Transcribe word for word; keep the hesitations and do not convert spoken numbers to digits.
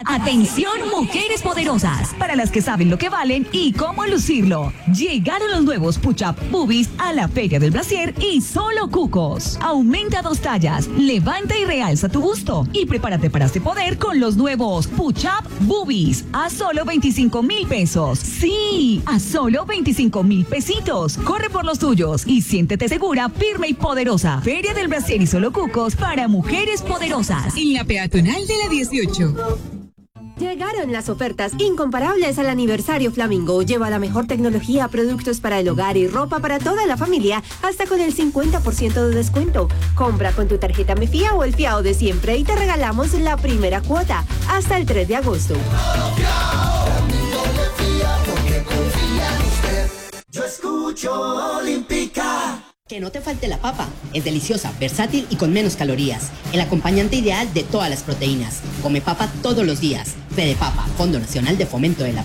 Atención, mujeres poderosas, para las que saben lo que valen y cómo lucirlo. Llegaron los nuevos Push-Up Boobies a la Feria del Brasier y solo cucos. Aumenta dos tallas, levanta y realza tu busto y prepárate para este poder con los nuevos Push-Up Boobies a solo veinticinco mil pesos. Sí, a solo veinticinco mil pesitos. Corre por los tuyos y siéntete segura, firme y poderosa. Feria del Brasier y solo cucos para mujeres poderosas. En la peatonal de la dieciocho. Llegaron las ofertas incomparables al aniversario Flamingo. Lleva la mejor tecnología, productos para el hogar y ropa para toda la familia, hasta con el cincuenta por ciento de descuento. Compra con tu tarjeta MeFía o el fiado de siempre y te regalamos la primera cuota hasta el tres de agosto. Yo escucho Olímpica. Que no te falte la papa. Es deliciosa, versátil y con menos calorías. El acompañante ideal de todas las proteínas. Come papa todos los días. Fede Papa, Fondo Nacional de Fomento de la